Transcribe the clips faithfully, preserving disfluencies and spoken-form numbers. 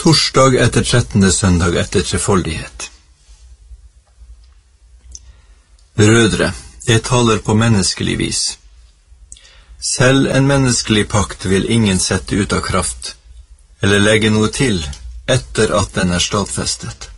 Torsdag etter trettende søndag etter trefoldighet. Brødre, jeg taler på menneskelig vis. Selv en menneskelig pakt vil ingen sette ut av kraft, eller legge noe til etter at den er stadfestet.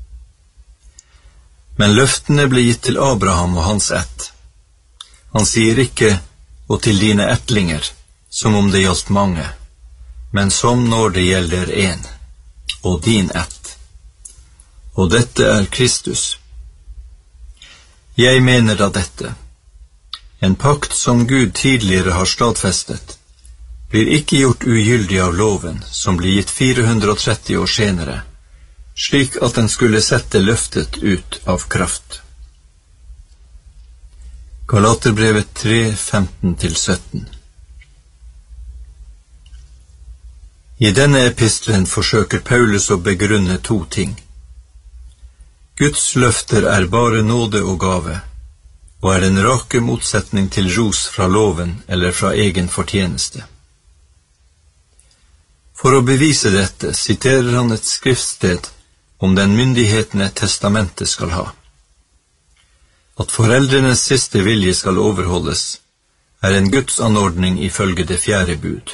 Men løftene ble gitt til Abraham og hans ett. Han sier ikke, og til dine ettlinger, som om det gjaldt mange, men som når det gjelder en, og din ett. Og dette er Kristus. Jeg mener da dette. En pakt som Gud tidligere har stadfestet, blir ikke gjort ugyldig av loven, som blir gitt fire hundre og tretti år senere, slik at den skulle sette løftet ut av kraft. Galaterbrevet tre, femten til sytten. I denne epistelen forsøker Paulus å begrunne to ting. Guds løfter er bare nåde og gave, og er en rake motsetning til ros fra loven eller fra egen fortjeneste. For å bevise dette siterer han et skriftsted om den myndighetene testamentet skal ha. At foreldrenes siste vilje skal overholdes, er en Guds anordning ifølge det fjerde bud.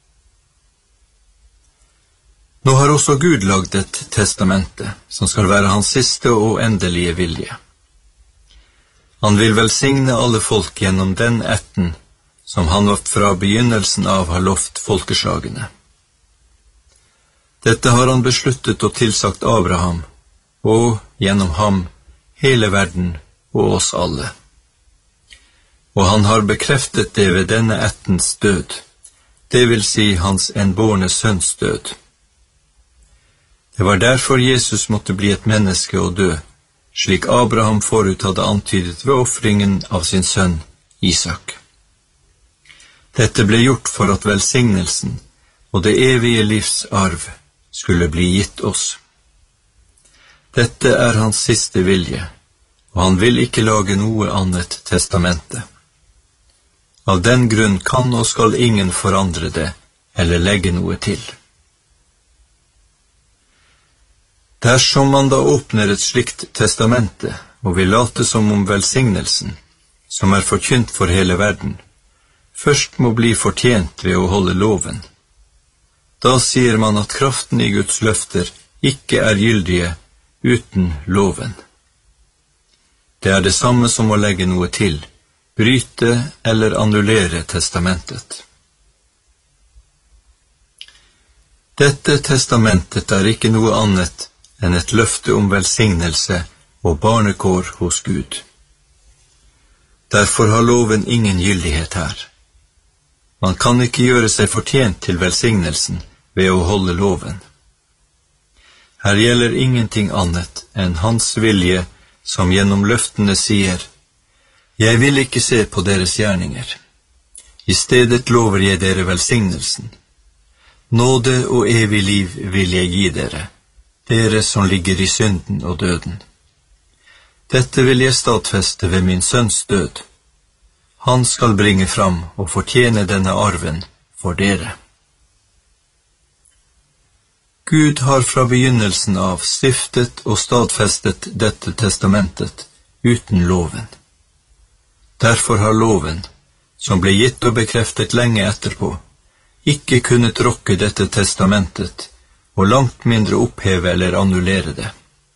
Nå har også Gud lagd et testamente, som skal være hans siste og endelige vilje. Han vil velsigne alle folk gjennom den ætten som han fra begynnelsen av har lovt folkeslagene. Dette har han besluttet og tilsagt Abraham, og gjennom ham hele verden og oss alle. Og han har bekreftet det ved denne ættens død, det vil si hans enbårne sønns død. Det var derfor Jesus måtte bli et menneske og dø, slik Abraham forut hadde antydet ved offringen av sin sønn Isak. Dette ble gjort for at velsignelsen og det evige livs arv skulle bli gitt oss. Dette er hans siste vilje, og han vil ikke lage noe annet testamente. Av den grunn kan og skal ingen forandre det, eller legge noe til. Dersom man da åpner et slikt testamente, og vil late som om velsignelsen, som er forkynt for hele verden, først må bli fortjent ved å holde loven, da sier man at kraften i Guds løfter ikke er gyldige uten loven. Det er det samme som å legge noe til, bryte eller annullere testamentet. Dette testamentet er ikke noe annet enn et løfte om velsignelse og barnekår hos Gud. Derfor har loven ingen gyldighet her. Man kan ikke gjøre seg fortjent til velsignelsen ved å holde loven. Her gjelder ingenting annet enn hans vilje, som gjennom løftene sier, «Jeg vil ikke se på deres gjerninger. I stedet lover jeg dere velsignelsen. Nåde og evig liv vil jeg gi dere, dere som ligger i synden og døden. Dette vil jeg stadfeste ved min sønns død. Han skal bringe fram og fortjene denne arven for dere.» Gud har fra begynnelsen av stiftet og stadfestet dette testamentet uten loven. Derfor har loven, som ble gitt og bekreftet lenge etterpå, ikke kunnet rokke dette testamentet, og langt mindre oppheve eller annullere det.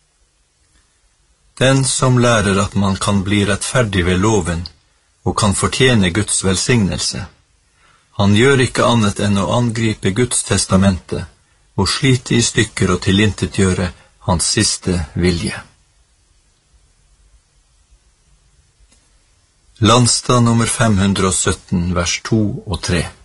Den som lærer at man kan bli rettferdig ved loven, og kan fortjene Guds velsignelse, han gjør ikke annet enn å angripe Guds testamente, og slite i stykker og tilintetgjøre hans siste vilje. Landstad nummer fem hundre og sytten, vers to og tre.